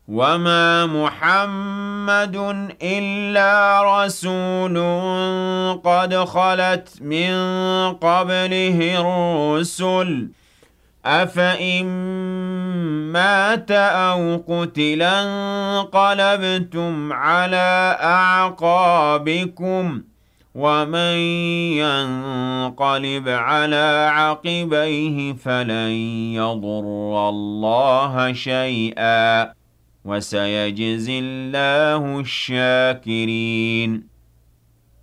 وَمَا مُحَمَّدٌ إِلَّا رَسُولٌ قَدْ خَلَتْ مِن قَبْلِهِ الرُّسُلُ ۚ أَفَإِن مَّاتَ أَوْ قُتِلَ انقَلَبْتُمْ عَلَىٰ أَعْقَابِكُمْ ۚ وَمَن يَنقَلِبْ عَلَىٰ عَقِبَيْهِ فَلَن يَضُرَّ اللَّهَ شَيْئًا ۗ وَسَيَجْزِي اللَّهُ الشَّاكِرِينَ